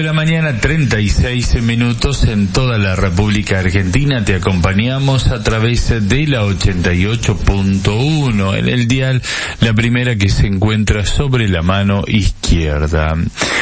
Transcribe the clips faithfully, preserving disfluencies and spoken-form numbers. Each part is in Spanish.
de la mañana, treinta y seis minutos en toda la República Argentina. Te acompañamos a través de la ochenta y ocho punto uno en el dial, la primera que se encuentra sobre la mano izquierda.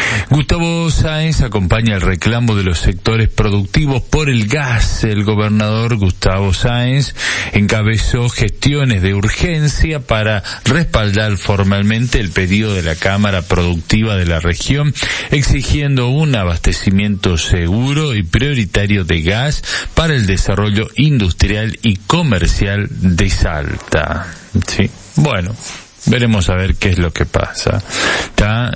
Gustavo Sáenz acompaña el reclamo de los sectores productivos por el gas. El gobernador Gustavo Sáenz encabezó gestiones de urgencia para respaldar formalmente el pedido de la Cámara Productiva de la región, exigiendo un abastecimiento seguro y prioritario de gas para el desarrollo industrial y comercial de Salta. Sí, bueno, veremos a ver qué es lo que pasa. Está,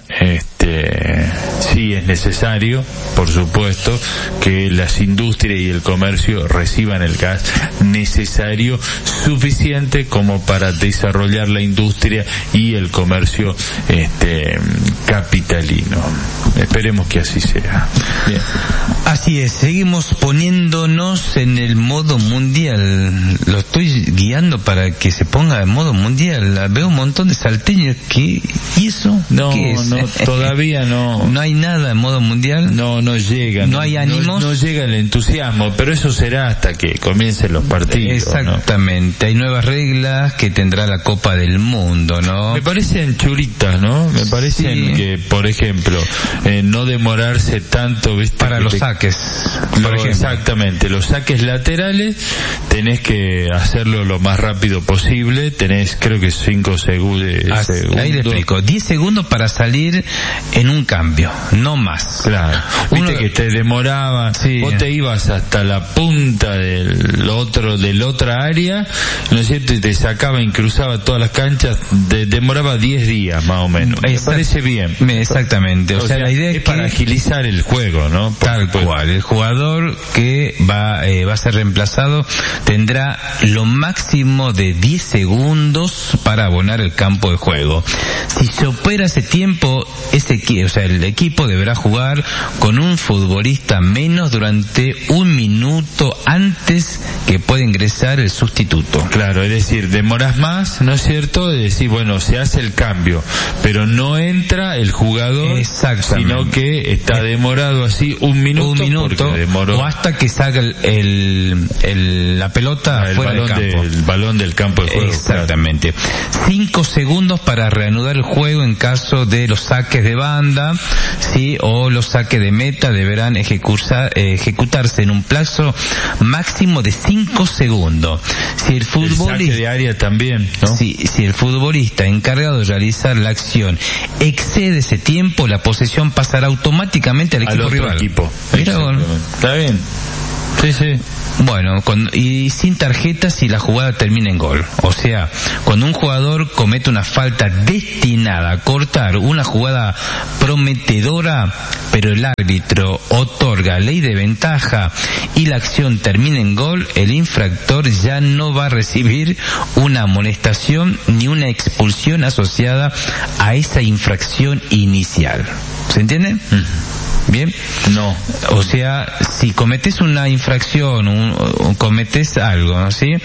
este, sí es necesario, por supuesto, que las industrias y el comercio reciban el gas necesario, suficiente como para desarrollar la industria y el comercio, este, capitalino. Esperemos que así sea. Bien. Así es, seguimos poniéndonos en el modo mundial. Lo estoy guiando para que se ponga en modo mundial. Veo un montón de salteños que, ¿y eso? No, ¿qué es? no, todavía no. No hay nada en modo mundial. No, no llega. No, no hay ánimos. No, no llega el entusiasmo, pero eso será hasta que comiencen los partidos. Exactamente. ¿No? Hay nuevas reglas que tendrá la Copa del Mundo, ¿no? Me parecen churitas, ¿no? Me parecen sí. que, por ejemplo, eh, no demorarse tanto, ¿viste? Para los te... saques. Lo, exactamente. Los saques laterales tenés que hacerlo lo más rápido posible. Tenés, creo que cinco segundos. Así, ahí le explico. diez segundos para salir en un cambio, no más. Claro. Viste Uno... que te demoraba, sí. Vos te ibas hasta la punta del otro, del otra área, ¿no es cierto? Y te sacaba y cruzaba todas las canchas, de, demoraba diez días más o menos. Me Exact... parece bien. Exactamente. O, o sea, sea, la idea es, es que... para agilizar el juego, ¿no? Por Tal supuesto. cual. El jugador que va, eh, va a ser reemplazado tendrá lo máximo de diez segundos para abonar el campo de juego. Si se opera ese tiempo, ese o sea, el equipo deberá jugar con un futbolista menos durante un minuto antes que pueda ingresar el sustituto. Claro, es decir, demoras más, ¿no es cierto? Es decir, bueno, se hace el cambio, pero no entra el jugador, sino que está demorado así un minuto, un minuto demoró... o hasta que salga el, el, el la pelota ah, fuera del campo. De, el balón del campo de juego. Exactamente. Claro. Cinco segundos para reanudar el juego en caso de los saques de banda, sí, o los saques de meta deberán ejecutar, eh, ejecutarse en un plazo máximo de cinco segundos. Si el futbolista, el saque de área también, ¿no? Si, si el futbolista encargado de realizar la acción excede ese tiempo, la posesión pasará automáticamente al equipo al otro rival. Equipo. Mira, bueno. Está bien. Sí, sí. Bueno, con, y sin tarjeta si la jugada termina en gol. O sea, cuando un jugador comete una falta destinada a cortar una jugada prometedora, pero el árbitro otorga ley de ventaja y la acción termina en gol, el infractor ya no va a recibir una amonestación ni una expulsión asociada a esa infracción inicial. ¿Se entiende? Uh-huh. ¿Bien? No. O sea, si cometes una infracción, un, o cometes algo, ¿sí?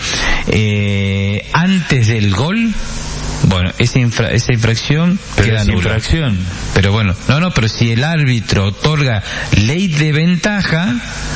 Eh, antes del gol, bueno, esa, infra, esa infracción pero queda nula. Infracción. Pero bueno, no, no, pero si el árbitro otorga ley de ventaja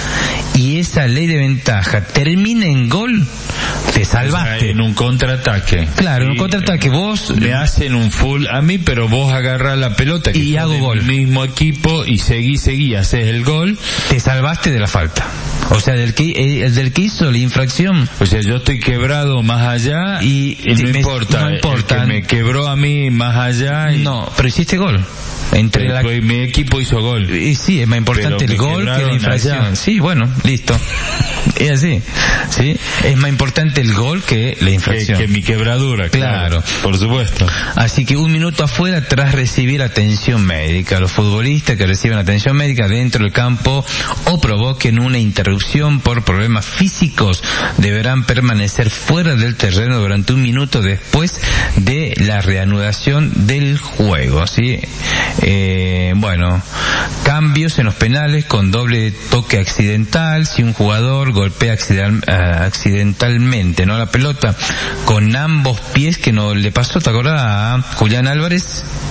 y esa ley de ventaja termina en gol, te salvaste. O sea, en un contraataque. Claro, en un contraataque. Vos me hacen un full a mí, pero vos agarrás la pelota que y hago gol. El mismo equipo y seguí, seguí, haces el gol. Te salvaste de la falta. O sea, del que, el del que hizo la infracción. O sea, yo estoy quebrado más allá y, y no me, importa. No importa. El que me quebró a mí más allá. Y... No, pero hiciste gol. Entre la... mi equipo hizo gol. Y sí, es más importante el gol que la infracción. Allá. Sí, bueno, listo. Es así. Sí, es más importante el gol que la infracción. Que, que mi quebradura, claro, claro. Por supuesto. Así que un minuto afuera tras recibir atención médica. Los futbolistas que reciben atención médica dentro del campo o provoquen una interrupción por problemas físicos deberán permanecer fuera del terreno durante un minuto después de la reanudación del juego. ¿Sí? Eh, bueno, cambios en los penales con doble toque accidental. Si un jugador golpea accident, uh, accidentalmente, ¿no? La pelota con ambos pies, que no le pasó, ¿te acordás a Julián Álvarez?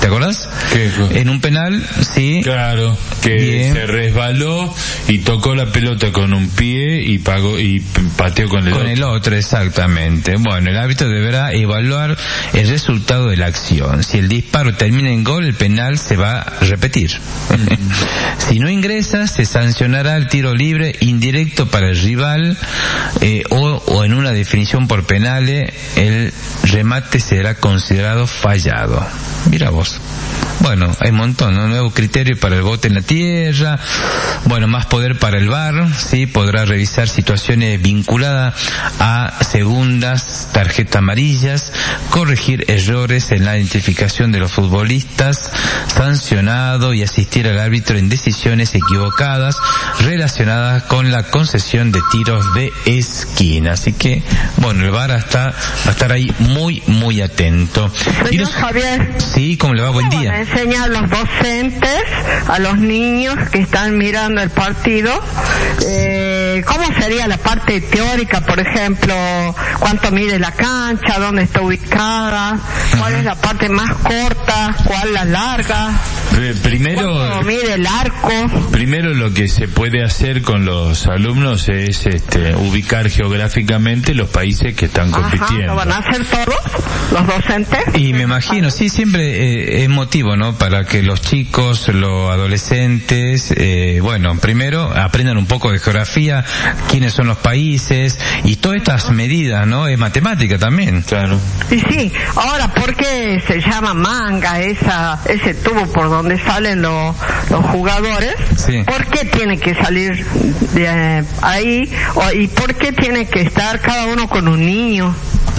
¿Te acordás? ¿Qué? En un penal, sí. Claro, que Bien. se resbaló y tocó la pelota con un pie y pagó y pateó con el con otro. Con el otro, exactamente. Bueno, el árbitro deberá evaluar el resultado de la acción. Si el disparo termina en gol, el penal se va a repetir. Mm. Si no ingresa, se sancionará el tiro libre indirecto para el rival eh, o, o en una definición por penales, el remate será considerado fallado. Mira vos. Bueno, hay un montón, ¿no? Nuevo criterio para el bote en la tierra, bueno, más poder para el V A R, sí, podrá revisar situaciones vinculadas a segundas tarjetas amarillas, corregir errores en la identificación de los futbolistas sancionados y asistir al árbitro en decisiones equivocadas relacionadas con la concesión de tiros de esquina. Así que, bueno, el V A R está, va a estar ahí muy, muy atento. Señor los... Javier. Sí, ¿cómo le va? Buen día. Enseñar a los docentes, a los niños que están mirando el partido, eh, ¿cómo sería la parte teórica, por ejemplo? ¿Cuánto mide la cancha? ¿Dónde está ubicada? ¿Cuál uh-huh. es la parte más corta? ¿Cuál la larga? Primero, ¿cuánto mide el arco? Primero lo que se puede hacer con los alumnos es este, ubicar geográficamente los países que están compitiendo. Ajá, ¿lo van a hacer todos los docentes? Y me imagino, sí, siempre eh, es motivo, ¿no? Para que los chicos, los adolescentes, eh, bueno, primero aprendan un poco de geografía, quiénes son los países y todas estas medidas, ¿no? Es matemática también. Claro. Y sí, ahora, ¿por qué se llama manga esa ese tubo por donde salen los los jugadores? Sí. ¿Por qué tiene que salir de eh, ahí? O, ¿y por qué tiene que estar cada uno con un niño?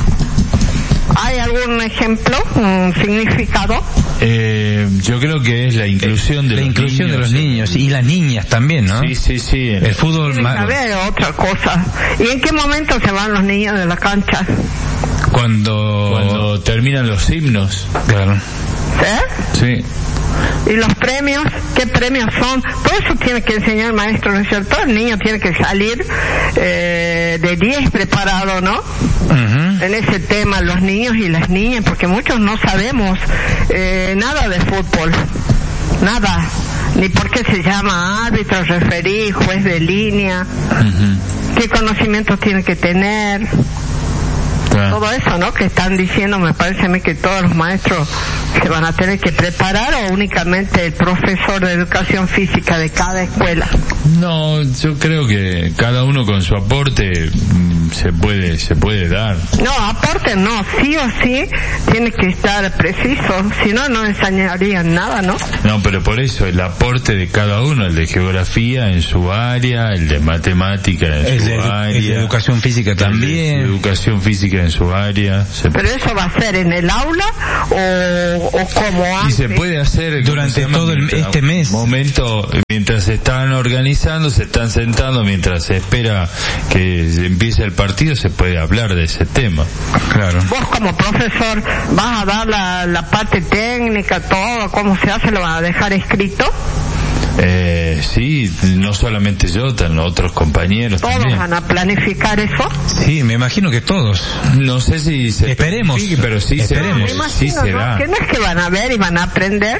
¿Hay algún ejemplo, un significado? Eh, yo creo que es la inclusión de la los inclusión niños, de los niños y las niñas también, ¿no? Sí, sí, sí. El, el fútbol. Tiene que haber otra cosa. ¿Y en qué momento se van los niños de la cancha? Cuando cuando terminan los himnos. Claro. ¿Sí? Sí. ¿Y los premios? ¿Qué premios son? Todo eso tiene que enseñar el maestro, ¿no es cierto? El niño tiene que salir eh, de diez preparado, ¿no? Uh-huh. En ese tema, los niños y las niñas, porque muchos no sabemos eh, nada de fútbol. Nada. Ni por qué se llama árbitro, referí, juez de línea. Uh-huh. ¿Qué conocimientos tiene que tener? Claro. Todo eso, ¿no? Que están diciendo, me parece a mí que todos los maestros se van a tener que preparar, o únicamente el profesor de educación física de cada escuela. No, yo creo que cada uno con su aporte se puede se puede dar. No, aporte no, sí o sí tiene que estar preciso, si no, no enseñarían nada, ¿no? No, pero por eso el aporte de cada uno, el de geografía en su área, el de matemática en el su de, área, el de educación física también, el de educación física en su área. Se... Pero eso va a ser en el aula o, o como antes. Y se puede hacer durante todo el, este mes. Momento, mientras se están organizando, se están sentando, mientras se espera que empiece el partido, se puede hablar de ese tema. Claro. Vos como profesor vas a dar la, la parte técnica, todo, cómo se hace, lo vas a dejar escrito. Eh, sí, no solamente yo, también otros compañeros. ¿Todos también van a planificar eso? Sí, me imagino que todos. No sé si se esperemos, pero sí esperemos. se, no, imagino, sí será. ¿no? Que no es que van a ver y van a aprender.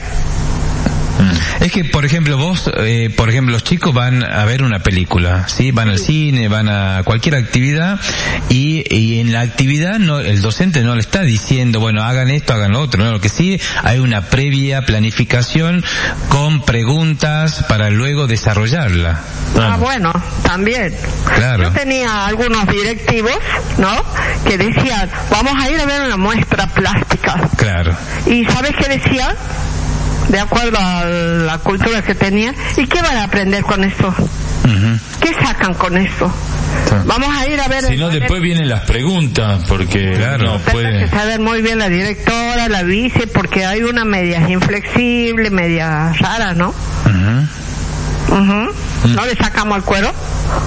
Es que, por ejemplo, vos, eh, por ejemplo, los chicos van a ver una película, ¿sí? Van al cine, van a cualquier actividad y, y en la actividad no, el docente no le está diciendo, bueno, hagan esto, hagan lo otro, ¿no? Lo que sí, hay una previa planificación con preguntas para luego desarrollarla. Ah, bueno, también. Claro. Yo tenía algunos directivos, ¿no? Que decían, vamos a ir a ver una muestra plástica. Claro. ¿Y sabes qué decían? De acuerdo a la cultura que tenían. ¿Y qué van a aprender con eso? Uh-huh. ¿Qué sacan con eso? Sí. Vamos a ir a ver... Si no, después vienen las preguntas, porque claro, no puede... Hay que saber muy bien la directora, la vice, porque hay una media inflexible, media rara, ¿no? Uh-huh. Uh-huh. ¿No le sacamos el cuero?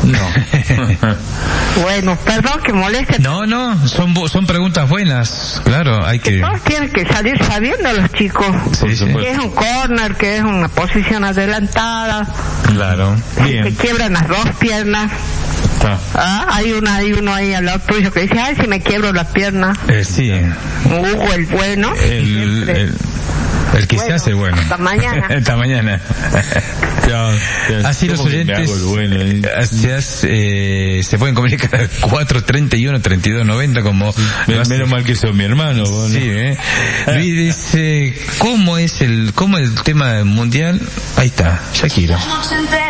No. Bueno, perdón que moleste. No, no, son son preguntas buenas, claro, hay que... Todos tienen que salir sabiendo los chicos. Sí, sí. Que es un corner, que es una posición adelantada. Claro. Bien. Que quiebran las dos piernas. Ah. Ah, hay una, hay uno ahí al lado tuyo que dice, ay, si me quiebro la pierna. Eh, sí. Hugo el bueno. El, el, El que bueno, se hace bueno. Hasta mañana. Hasta mañana. Chao. Así los oyentes bueno, ¿eh? eh, se pueden comunicar al cuatro treinta y uno, treinta y dos noventa como... Menos hace... mal que son mi hermano. ¿No? Sí, ¿eh? Luis dice, ¿cómo es el, cómo es el tema mundial? Ahí está, Shakira.